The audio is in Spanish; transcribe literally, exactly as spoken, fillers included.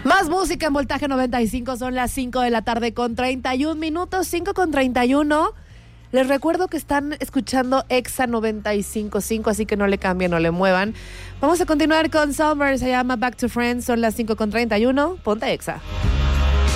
Más música en Voltaje noventa y cinco, son las cinco de la tarde con treinta y un minutos, cinco con treinta y uno. Les recuerdo que están escuchando Exa noventa y cinco punto cinco, así que no le cambien, no le muevan. Vamos a continuar con Summer, se llama Back to Friends, son las cinco con treinta y uno. Ponte Exa.